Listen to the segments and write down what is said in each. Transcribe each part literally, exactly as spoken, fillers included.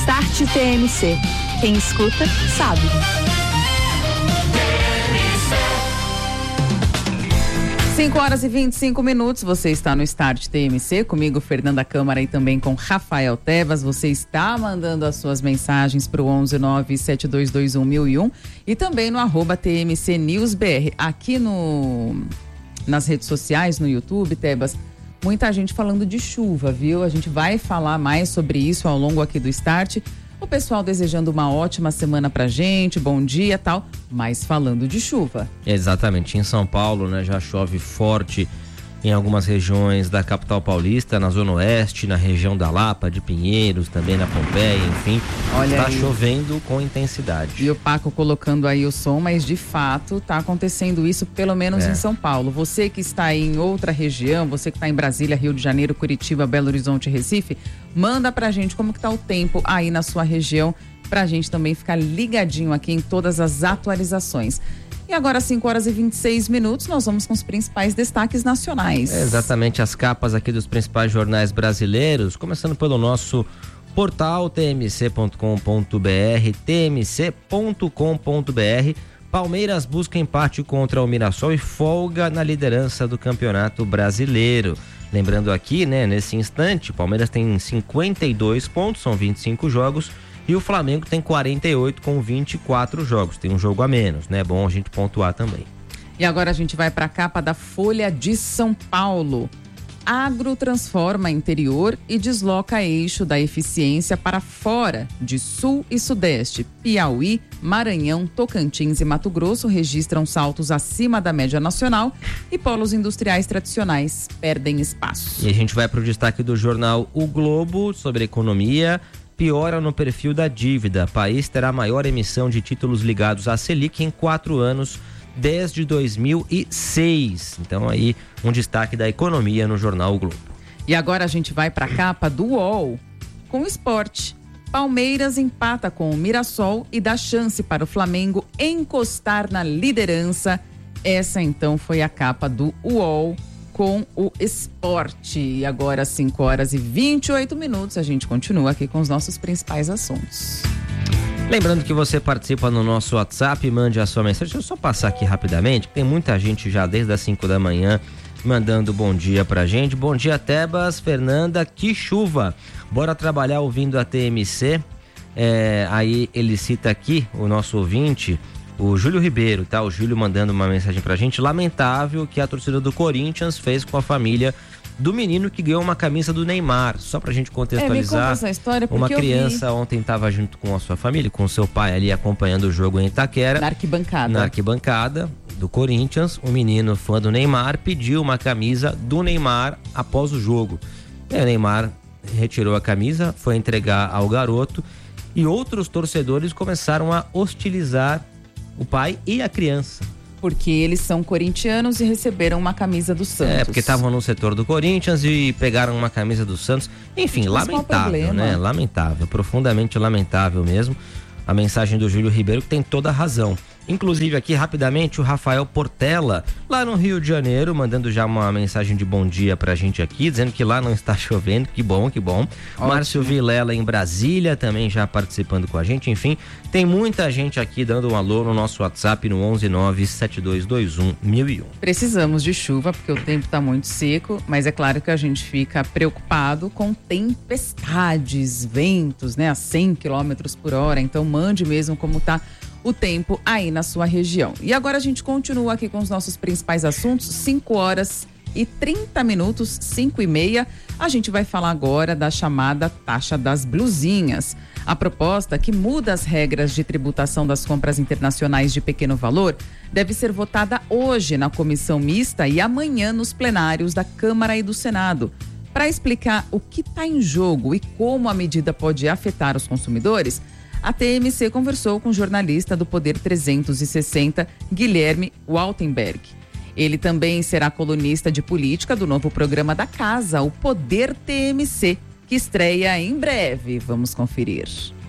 Start T M C. Quem escuta, sabe. cinco horas e vinte e cinco minutos, você está no Start T M C, comigo Fernanda Câmara e também com Rafael Tebas. Você está mandando as suas mensagens para o onze nove sete dois dois um mil e um e também no arroba T M C News B R. Aqui no, nas redes sociais, no YouTube, Tebas, muita gente falando de chuva, viu? A gente vai falar mais sobre isso ao longo aqui do Start. O pessoal desejando uma ótima semana pra gente, bom dia, tal, mas falando de chuva. Exatamente, em São Paulo, né, já chove forte em algumas regiões da capital paulista, na zona oeste, na região da Lapa, de Pinheiros, também na Pompeia, enfim, Olha está aí. chovendo com intensidade. E o Paco colocando aí o som, mas de fato está acontecendo isso, pelo menos É. em São Paulo. Você que está aí em outra região, você que está em Brasília, Rio de Janeiro, Curitiba, Belo Horizonte, Recife, manda pra gente como que tá o tempo aí na sua região, pra gente também ficar ligadinho aqui em todas as atualizações. E agora, cinco horas e vinte e seis minutos, nós vamos com os principais destaques nacionais. É, exatamente, as capas aqui dos principais jornais brasileiros, começando pelo nosso portal t m c ponto com ponto b r, t m c ponto com ponto b r. Palmeiras busca empate contra o Mirassol e folga na liderança do Campeonato Brasileiro. Lembrando aqui, né, nesse instante, o Palmeiras tem cinquenta e dois pontos, são vinte e cinco jogos, e o Flamengo tem quarenta e oito com vinte e quatro jogos, tem um jogo a menos, né? É bom a gente pontuar também. E agora a gente vai para a capa da Folha de São Paulo. Agro transforma interior e desloca eixo da eficiência para fora de Sul e Sudeste. Piauí, Maranhão, Tocantins e Mato Grosso registram saltos acima da média nacional e polos industriais tradicionais perdem espaço. E a gente vai para o destaque do jornal O Globo sobre economia. Piora no perfil da dívida. País terá maior emissão de títulos ligados à Selic em quatro anos, desde dois mil e seis. Então aí um destaque da economia no jornal O Globo. E agora a gente vai para a capa do U O L com esporte. Palmeiras empata com o Mirassol e dá chance para o Flamengo encostar na liderança. Essa então foi a capa do U O L com o esporte. E agora, cinco horas e vinte e oito minutos, a gente continua aqui com os nossos principais assuntos. Lembrando que você participa no nosso WhatsApp, mande a sua mensagem. Deixa eu só passar aqui rapidamente, que tem muita gente já desde as cinco da manhã mandando bom dia pra gente. Bom dia, Tebas, Fernanda, que chuva. Bora trabalhar ouvindo a T M C. É, aí ele cita aqui o nosso ouvinte, o Júlio Ribeiro, tá? O Júlio mandando uma mensagem pra gente. Lamentável que a torcida do Corinthians fez com a família do menino que ganhou uma camisa do Neymar. Só pra gente contextualizar. É, me conta essa história, porque uma criança eu vi. ontem estava junto com a sua família, com o seu pai ali acompanhando o jogo em Itaquera. Na arquibancada. Na arquibancada do Corinthians. O menino, fã do Neymar, pediu uma camisa do Neymar após o jogo. E o Neymar retirou a camisa, foi entregar ao garoto e outros torcedores começaram a hostilizar o pai e a criança. Porque eles são corintianos e receberam uma camisa do Santos. É, porque estavam no setor do Corinthians e pegaram uma camisa do Santos. Enfim, Mas lamentável, né? Lamentável, profundamente lamentável mesmo. A mensagem do Júlio Ribeiro, que tem toda a razão. Inclusive aqui rapidamente o Rafael Portela, lá no Rio de Janeiro, mandando já uma mensagem de bom dia pra gente aqui, dizendo que lá não está chovendo, que bom, que bom. Ótimo. Márcio Vilela em Brasília também já participando com a gente, enfim, tem muita gente aqui dando um alô no nosso WhatsApp no onze nove sete dois dois um mil e um. Precisamos de chuva porque o tempo tá muito seco, mas é claro que a gente fica preocupado com tempestades, ventos, né, a cem quilômetros por hora, então mande mesmo como tá o tempo aí na sua região. E agora a gente continua aqui com os nossos principais assuntos, cinco horas e trinta minutos, cinco e meia. A gente vai falar agora da chamada taxa das blusinhas. A proposta, que muda as regras de tributação das compras internacionais de pequeno valor, deve ser votada hoje na comissão mista e amanhã nos plenários da Câmara e do Senado. Para explicar o que está em jogo e como a medida pode afetar os consumidores, a T M C conversou com o jornalista do Poder trezentos e sessenta, Guilherme Waltenberg. Ele também será colunista de política do novo programa da casa, o Poder T M C, que estreia em breve. Vamos conferir.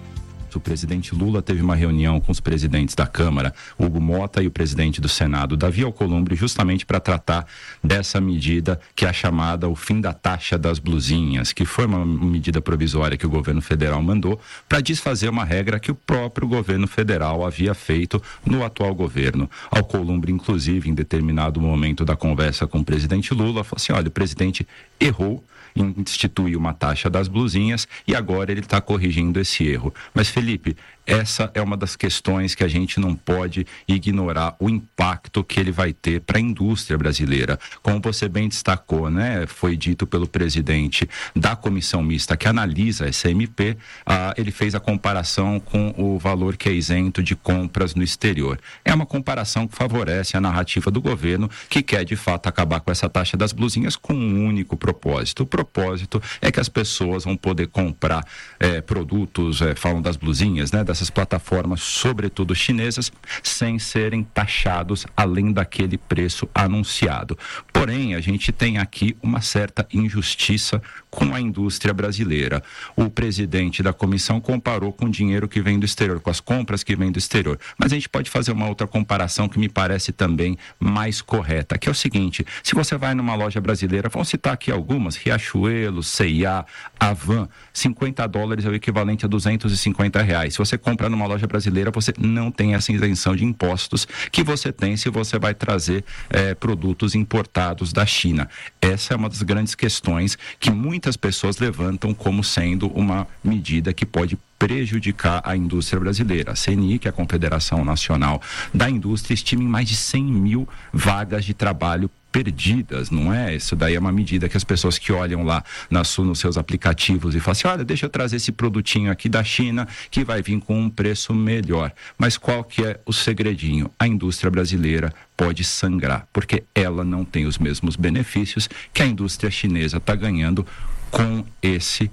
O presidente Lula teve uma reunião com os presidentes da Câmara, Hugo Mota, e o presidente do Senado, Davi Alcolumbre, justamente para tratar dessa medida que é a chamada o fim da taxa das blusinhas, que foi uma medida provisória que o governo federal mandou para desfazer uma regra que o próprio governo federal havia feito no atual governo. Alcolumbre, inclusive, em determinado momento da conversa com o presidente Lula, falou assim: olha, o presidente errou em instituir uma taxa das blusinhas e agora ele está corrigindo esse erro. Mas, Felipe, essa é uma das questões que a gente não pode ignorar o impacto que ele vai ter para a indústria brasileira. Como você bem destacou, né? Foi dito pelo presidente da comissão mista que analisa essa M P, ah, ele fez a comparação com o valor que é isento de compras no exterior. É uma comparação que favorece a narrativa do governo, que quer de fato acabar com essa taxa das blusinhas com um único propósito. O propósito é que as pessoas vão poder comprar eh, produtos, eh, falam das blusinhas, né? Das essas plataformas, sobretudo chinesas, sem serem taxados além daquele preço anunciado. Porém, a gente tem aqui uma certa injustiça com a indústria brasileira. O presidente da comissão comparou com o dinheiro que vem do exterior, com as compras que vêm do exterior. Mas a gente pode fazer uma outra comparação que me parece também mais correta, que é o seguinte: se você vai numa loja brasileira, vamos citar aqui algumas, Riachuelo, C e A, Avan, cinquenta dólares é o equivalente a duzentos e cinquenta reais. Se você comprar numa loja brasileira, você não tem essa isenção de impostos que você tem se você vai trazer eh, produtos importados da China. Essa é uma das grandes questões que muitas pessoas levantam como sendo uma medida que pode prejudicar a indústria brasileira. A C N I, que é a Confederação Nacional da Indústria, estima em mais de cem mil vagas de trabalho perdidas, não é? Isso daí é uma medida que as pessoas que olham lá nas, nos seus aplicativos e falam assim: olha, deixa eu trazer esse produtinho aqui da China que vai vir com um preço melhor. Mas qual que é o segredinho? A indústria brasileira pode sangrar, porque ela não tem os mesmos benefícios que a indústria chinesa está ganhando com esse,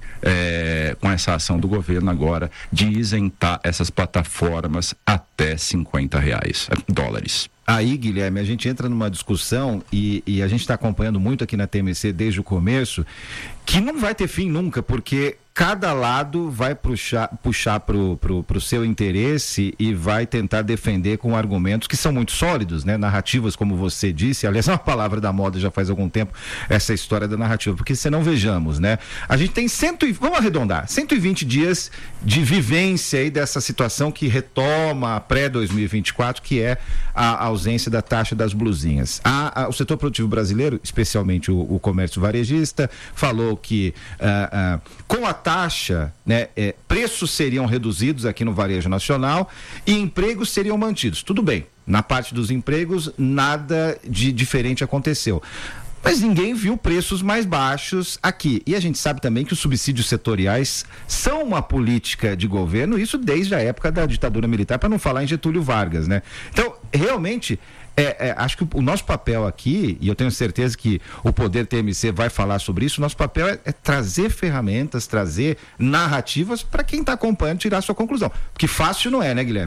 é, com essa ação do governo agora de isentar essas plataformas até cinquenta reais, dólares. Aí, Guilherme, a gente entra numa discussão e, e a gente está acompanhando muito aqui na T M C desde o começo, que não vai ter fim nunca, porque cada lado vai puxar, puxar para o pro, pro seu interesse e vai tentar defender com argumentos que são muito sólidos, né? Narrativas, como você disse, aliás, é uma palavra da moda já faz algum tempo, essa história da narrativa, porque se não vejamos, né? A gente tem cento, vamos arredondar, cento e vinte dias de vivência aí dessa situação que retoma a pré dois mil e vinte e quatro, que é a ausência da taxa das blusinhas. A, a, o setor produtivo brasileiro, especialmente o, o comércio varejista, falou que uh, uh, com a taxa, né, é, preços seriam reduzidos aqui no varejo nacional e empregos seriam mantidos. Tudo bem, na parte dos empregos nada de diferente aconteceu. Mas ninguém viu preços mais baixos aqui. E a gente sabe também que os subsídios setoriais são uma política de governo, isso desde a época da ditadura militar, para não falar em Getúlio Vargas, né? Então, realmente, é, é, acho que o nosso papel aqui, e eu tenho certeza que o Poder T M C vai falar sobre isso, o nosso papel é, é trazer ferramentas, trazer narrativas para quem está acompanhando tirar sua conclusão. Porque fácil não é, né, Guilherme?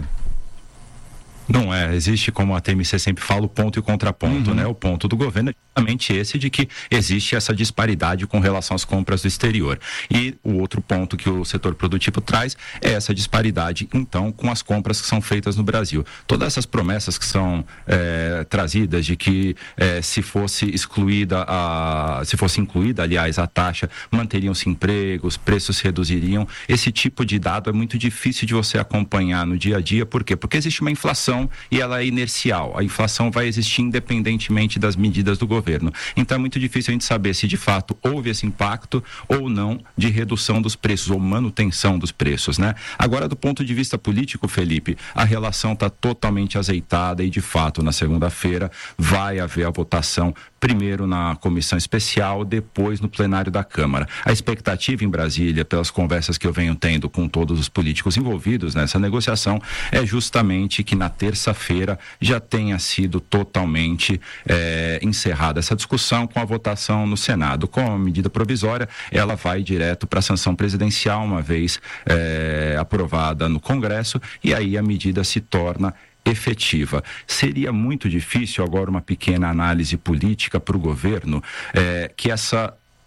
Não é, existe, como a T M C sempre fala, o ponto e o contraponto, uhum. né? O ponto do governo é justamente esse de que existe essa disparidade com relação às compras do exterior. E o outro ponto que o setor produtivo traz é essa disparidade, então, com as compras que são feitas no Brasil. Todas essas promessas que são é, trazidas de que é, se fosse excluída, a, se fosse incluída, aliás, a taxa, manteriam-se empregos, preços se reduziriam. Esse tipo de dado é muito difícil de você acompanhar no dia a dia. Por quê? Porque existe uma inflação e ela é inercial. A inflação vai existir independentemente das medidas do governo. Então é muito difícil a gente saber se de fato houve esse impacto ou não de redução dos preços ou manutenção dos preços, né? Agora, do ponto de vista político, Felipe, a relação está totalmente azeitada e de fato na segunda-feira vai haver a votação, primeiro na comissão especial, depois no plenário da Câmara. A expectativa em Brasília, pelas conversas que eu venho tendo com todos os políticos envolvidos nessa negociação, é justamente que na terça-feira já tenha sido totalmente é, encerrada essa discussão com a votação no Senado. Com a medida provisória, ela vai direto para a sanção presidencial, uma vez é, aprovada no Congresso, e aí a medida se torna efetiva. Seria muito difícil, agora uma pequena análise política para o governo, é, que essa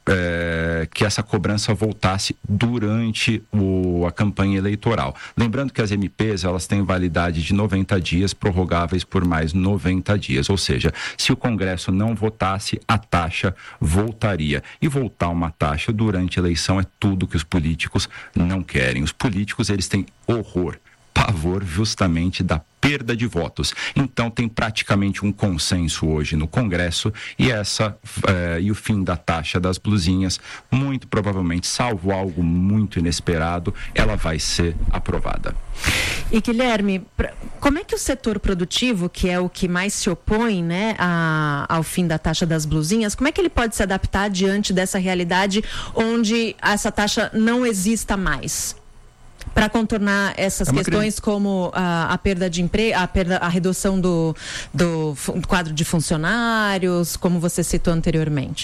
é, que essa cobrança voltasse durante o, a campanha eleitoral. Lembrando que as M Ps, elas têm validade de noventa dias, prorrogáveis por mais noventa dias, ou seja, se o Congresso não votasse, a taxa voltaria. E voltar uma taxa durante a eleição é tudo que os políticos não querem. Os políticos, eles têm horror, pavor justamente da perda de votos. Então tem praticamente um consenso hoje no Congresso e essa eh, e o fim da taxa das blusinhas, muito provavelmente, salvo algo muito inesperado, ela vai ser aprovada. E Guilherme, pra, como é que o setor produtivo, que é o que mais se opõe, né, a, ao fim da taxa das blusinhas, como é que ele pode se adaptar diante dessa realidade onde essa taxa não exista mais? Para contornar essas é questões crise. como a, a perda de emprego, a, perda, a redução do, do, do quadro de funcionários, como você citou anteriormente.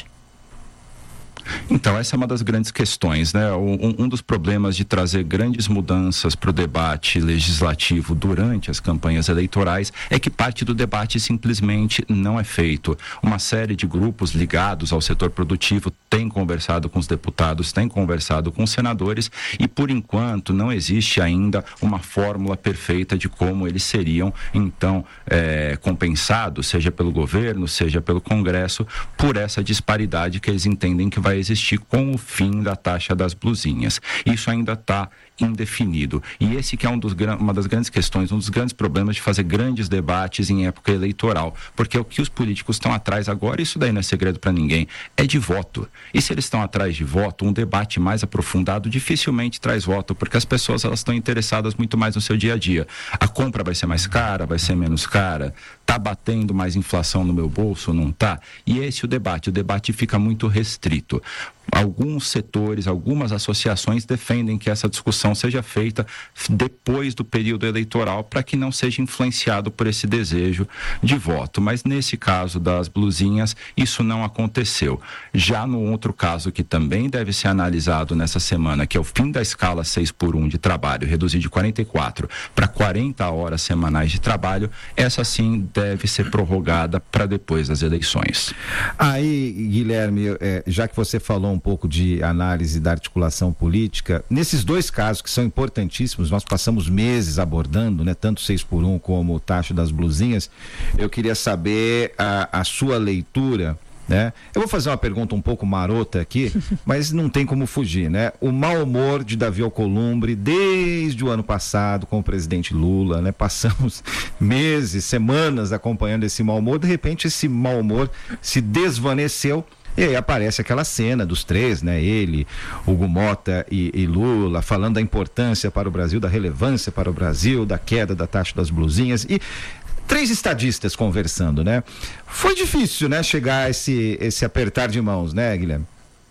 Então, essa é uma das grandes questões, né? Um, um dos problemas de trazer grandes mudanças para o debate legislativo durante as campanhas eleitorais é que parte do debate simplesmente não é feito. Uma série de grupos ligados ao setor produtivo tem conversado com os deputados, tem conversado com os senadores e, por enquanto, não existe ainda uma fórmula perfeita de como eles seriam, então, é, compensados, seja pelo governo, seja pelo Congresso, por essa disparidade que eles entendem que vai existir com o fim da taxa das blusinhas. Isso ainda está indefinido. E esse que é um dos, uma das grandes questões, um dos grandes problemas de fazer grandes debates em época eleitoral. Porque o que os políticos estão atrás agora, isso daí não é segredo para ninguém, é de voto. E se eles estão atrás de voto, um debate mais aprofundado dificilmente traz voto, porque as pessoas elas estão interessadas muito mais no seu dia a dia. A compra vai ser mais cara, vai ser menos cara? Tá batendo mais inflação no meu bolso? Não tá? E esse é o debate. O debate fica muito restrito. Alguns setores, algumas associações defendem que essa discussão seja feita depois do período eleitoral para que não seja influenciado por esse desejo de voto. Mas nesse caso das blusinhas, isso não aconteceu. Já no outro caso que também deve ser analisado nessa semana, que é o fim da escala seis por um de trabalho, reduzir de quarenta e quatro para quarenta horas semanais de trabalho, essa sim deve ser prorrogada para depois das eleições. Aí, Guilherme, é, já que você falou um pouco de análise da articulação política, nesses dois casos que são importantíssimos, nós passamos meses abordando, né, tanto seis por um como taxa das blusinhas, eu queria saber a, a sua leitura, né? Eu vou fazer uma pergunta um pouco marota aqui, mas não tem como fugir, né? O mau humor de Davi Alcolumbre desde o ano passado com o presidente Lula, né? Passamos meses, semanas acompanhando esse mau humor, de repente esse mau humor se desvaneceu. E aí aparece aquela cena dos três, né? Ele, Hugo Mota e, e Lula, falando da importância para o Brasil, da relevância para o Brasil, da queda da taxa das blusinhas e três estadistas conversando, né? Foi difícil, né? Chegar a esse, esse apertar de mãos, né, Guilherme?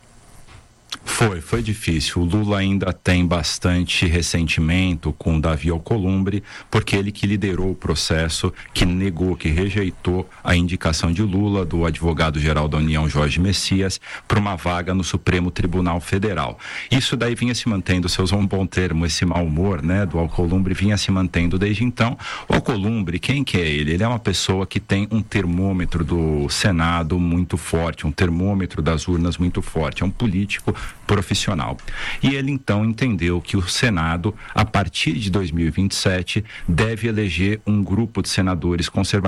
Foi, foi difícil. O Lula ainda tem bastante ressentimento com o Davi Alcolumbre, porque ele que liderou o processo, que negou, que rejeitou a indicação de Lula, do advogado-geral da União, Jorge Messias, para uma vaga no Supremo Tribunal Federal. Isso daí vinha se mantendo, você usou um bom termo, esse mau humor, né, do Alcolumbre vinha se mantendo desde então. O Alcolumbre, quem que é ele? Ele é uma pessoa que tem um termômetro do Senado muito forte, um termômetro das urnas muito forte, é um político profissional. E ele então entendeu que o Senado, a partir de dois mil e vinte e sete, deve eleger um grupo de senadores conservadores